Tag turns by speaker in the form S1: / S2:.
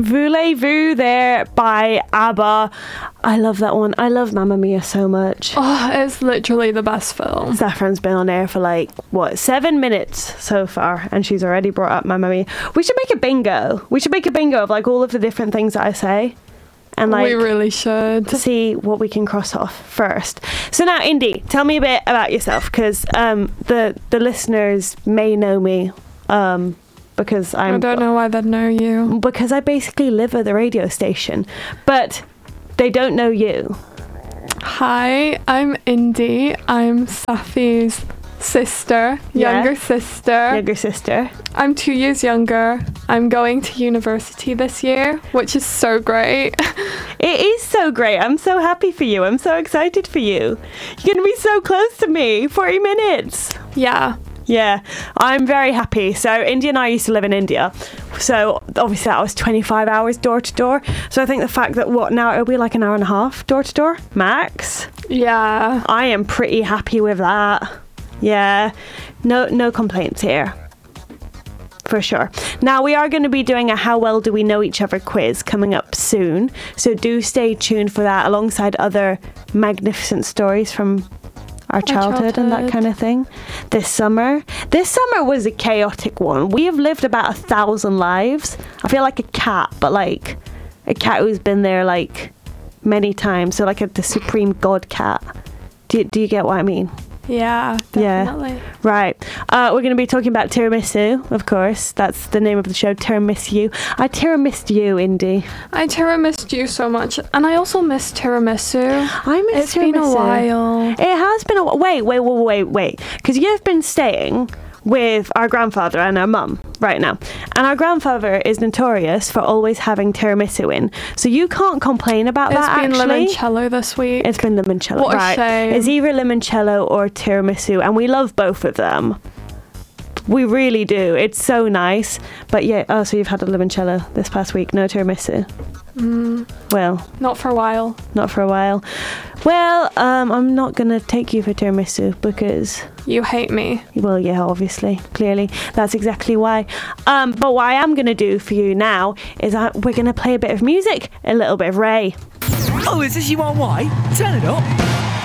S1: Voulez-Vous there by ABBA. I love that one. I love Mamma Mia so much.
S2: Oh, it's literally the best film.
S1: Saffron's been on air for 7 minutes so far, and she's already brought up Mamma Mia. We should make a bingo. We should make a bingo of all of the different things that I say. And
S2: we really should.
S1: To see what we can cross off first. So now, Indy, tell me a bit about yourself, because the listeners may know me because I
S2: don't know why they'd know you.
S1: Because I basically live at the radio station, but they don't know you.
S2: Hi, I'm Indy. I'm Safi's sister, younger sister. I'm 2 years younger. I'm going to university this year, which is so great.
S1: It is so great. I'm so happy for you. I'm so excited for you. You're going to be so close to me. 40 minutes. Yeah, I'm very happy. So India and I used to live in India. So obviously that was 25 hours door to door. So I think the fact that now it'll be an hour and a half door to door max.
S2: Yeah.
S1: I am pretty happy with that. Yeah, no complaints here. For sure. Now we are going to be doing a How Well Do We Know Each Other quiz coming up soon. So do stay tuned for that, alongside other magnificent stories from our childhood and that kind of thing. This summer was a chaotic one. We have lived about 1,000 lives. I feel like a cat, but a cat who's been there many times. So the supreme god cat. Do you get what I mean?
S2: Yeah, definitely.
S1: Yeah. Right. We're going to be talking about tiramisu, of course. That's the name of the show, Tiramisu. I tiramissed you, Indy.
S2: I tiramissed you so much. And I also miss tiramisu.
S1: I miss
S2: It's
S1: tiramisu.
S2: been a while.
S1: It has been a while. Wait. Because you've been staying with our grandfather and our mum right now. And our grandfather is notorious for always having tiramisu in. So you can't complain about that, actually.
S2: It's been limoncello this week.
S1: It's been limoncello,
S2: what
S1: right.
S2: A shame.
S1: It's either limoncello or tiramisu, and we love both of them. We really do. It's so nice. But yeah, so you've had a limoncello this past week, no tiramisu. Well,
S2: not for a while.
S1: Well, I'm not going to take you for tiramisu because...
S2: You hate me.
S1: Well, yeah, obviously. Clearly. That's exactly why. But what I am going to do for you now is we're going to play a bit of music, a little bit of Ray.
S3: Oh, is this you on white? Turn it up.